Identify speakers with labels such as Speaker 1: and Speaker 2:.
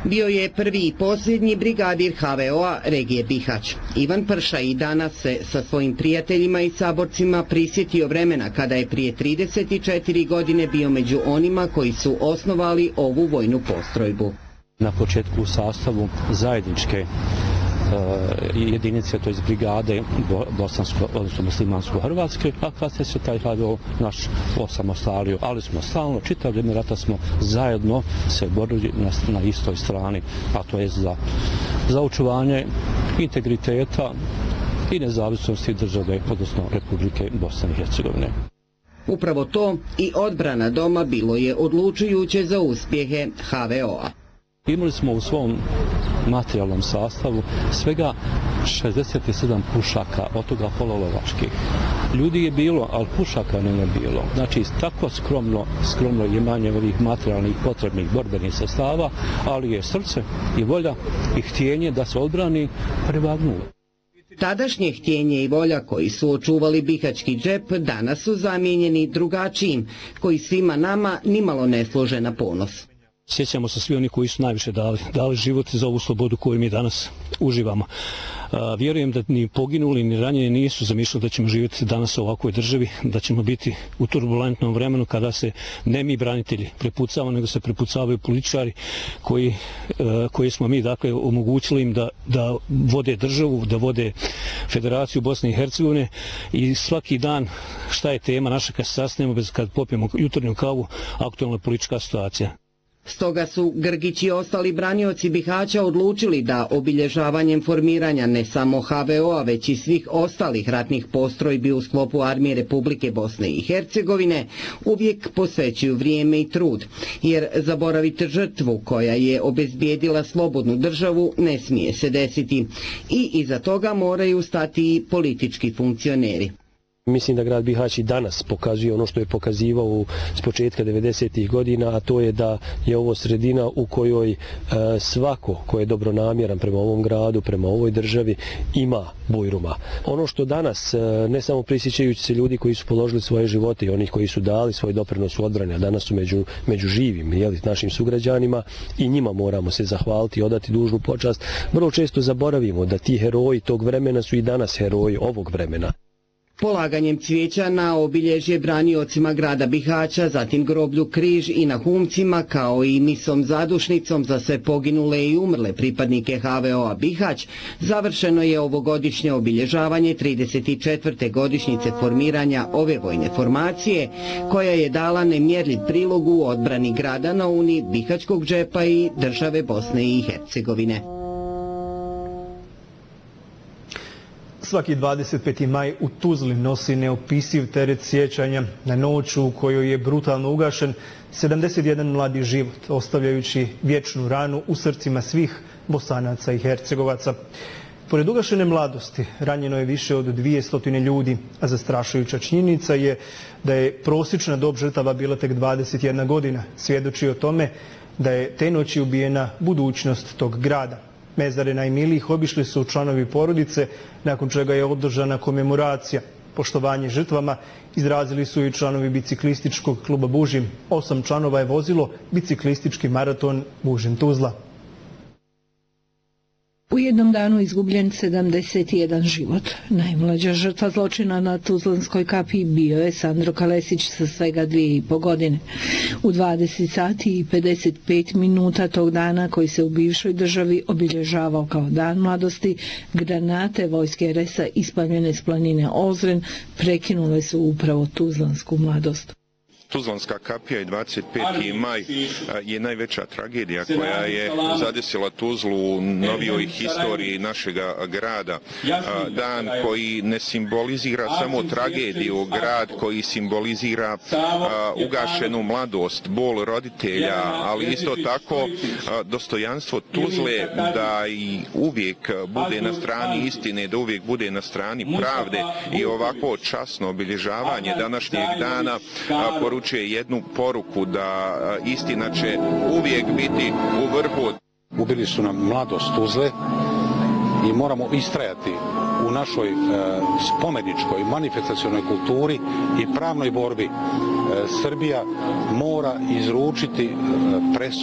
Speaker 1: Bio je prvi i posljednji brigadir HVO-a regije Bihać. Ivan Prša i danas se sa svojim prijateljima i saborcima prisjetio vremena kada je prije 34 godine bio među onima koji su osnovali ovu vojnu postrojbu.
Speaker 2: Na početku u sastavu zajedničke jedinice, to je brigade bosansko, odnosno muslimansko-hrvatske, a kasnije se taj HVO naš osamostalio, ali smo stalno, čitav vrijeme rata smo zajedno se borili na istoj strani, a to je za očuvanje integriteta i nezavisnosti države, odnosno Republike Bosne i Hercegovine.
Speaker 1: Upravo to i odbrana doma bilo je odlučujuće za uspjehe HVO-a.
Speaker 2: Imali smo u svom materijalnom sastavu svega 67 pušaka, od toga pola lovačkih. Ljudi je bilo, ali pušaka nije bilo. Znači, tako skromno imanje ovih materijalnih potrebnih borbenih sastava, ali je srce i volja i htjenje da se odbrani prevagnulo.
Speaker 1: Tadašnje htjenje i volja koji su očuvali bihaćki džep danas su zamijenjeni drugačijim, koji svima nama nimalo ne služe na ponos.
Speaker 3: Sjećamo se svi oni koji su najviše dali život za ovu slobodu koju mi danas uživamo. Vjerujem da ni poginuli ni ranjeni nisu zamišljali da ćemo živjeti danas u ovakvoj državi, da ćemo biti u turbulentnom vremenu kada se ne mi branitelji prepucavamo, nego se prepucavaju političari koji smo mi dakle omogućili im da vode državu, da vode Federaciju Bosne i Hercegovine i svaki dan šta je tema naša kad se sastanemo, kad popijemo jutarnju kavu, aktualna politička situacija.
Speaker 1: Stoga su Grgić i ostali branioci Bihaća odlučili da obilježavanjem formiranja ne samo HVO-a, već i svih ostalih ratnih postrojbi u sklopu Armije Republike Bosne i Hercegovine uvijek posvećuju vrijeme i trud, jer zaboraviti žrtvu koja je obezbijedila slobodnu državu ne smije se desiti i iza toga moraju stati i politički funkcioneri.
Speaker 4: Mislim da grad Bihać i danas pokazuje ono što je pokazivao s početka 90. godina, a to je da je ovo sredina u kojoj svako ko je dobronamjeran prema ovom gradu, prema ovoj državi, ima bujruma. Ono što danas, ne samo prisjećajući se ljudi koji su položili svoje živote i onih koji su dali svoj doprinos u odbrani, a danas su među živim, našim sugrađanima, i njima moramo se zahvaliti i odati dužnu počast. Vrlo često zaboravimo da ti heroji tog vremena su i danas heroji ovog vremena.
Speaker 1: Polaganjem cvijeća na obilježje braniocima grada Bihaća, zatim groblju Križ i na Humcima, kao i misom zadušnicom za sve poginule i umrle pripadnike HVO-a Bihać, završeno je ovogodišnje obilježavanje 34. godišnjice formiranja ove vojne formacije, koja je dala nemjerljiv prilog u odbrani grada na Uni, bihaćkog džepa i države Bosne i Hercegovine.
Speaker 5: Svaki 25. maj u Tuzli nosi neopisiv teret sjećanja na noć u kojoj je brutalno ugašen 71 mladi život, ostavljajući vječnu ranu u srcima svih Bosanaca i Hercegovaca. Pored ugašene mladosti, ranjeno je više od 200 ljudi, a zastrašujuća činjenica je da je prosječna dob žrtava bila tek 21 godina, svjedoči o tome da je te noći ubijena budućnost tog grada. Mezare najmilijih obišli su članovi porodice, nakon čega je održana komemoracija. Poštovanje žrtvama izrazili su i članovi biciklističkog kluba Bužim. 8 članova je vozilo biciklistički maraton Bužim-Tuzla.
Speaker 6: U jednom danu izgubljen 71 život. Najmlađa žrtva zločina na Tuzlanskoj kapiji bio je Sandro Kalesić sa svega 2,5 godine. U 20 sati i 55 minuta tog dana, koji se u bivšoj državi obilježavao kao dan mladosti, granate vojske RS-a ispaljene s planine Ozren prekinule su upravo tuzlansku mladost.
Speaker 7: Tuzlanska kapija i 25. maj je najveća tragedija koja je zadesila Tuzlu u novijoj historiji našega grada. Dan koji ne simbolizira samo tragediju, grad koji simbolizira ugašenu mladost, bol roditelja, ali isto tako dostojanstvo Tuzle da i uvijek bude na strani istine, da uvijek bude na strani pravde, i ovako časno obilježavanje današnjeg dana poručuje jednu poruku da istina će uvijek biti u vrhu.
Speaker 8: Ubili su nam mladost Tuzle i moramo istrajati u našoj spomeničkoj manifestacionoj kulturi i pravnoj borbi. Srbija mora izručiti presudu